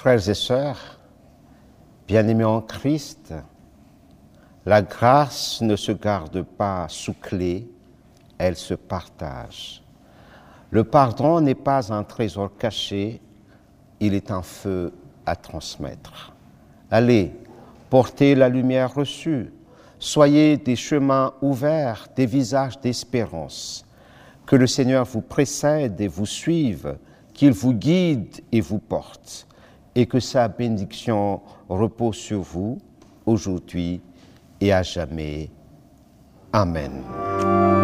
Frères et sœurs, bien-aimés en Christ, la grâce ne se garde pas sous clé, elle se partage. Le pardon n'est pas un trésor caché, il est un feu à transmettre. Allez, portez la lumière reçue, soyez des chemins ouverts, des visages d'espérance. Que le Seigneur vous précède et vous suive, qu'il vous guide et vous porte, et que sa bénédiction repose sur vous aujourd'hui et à jamais. Amen.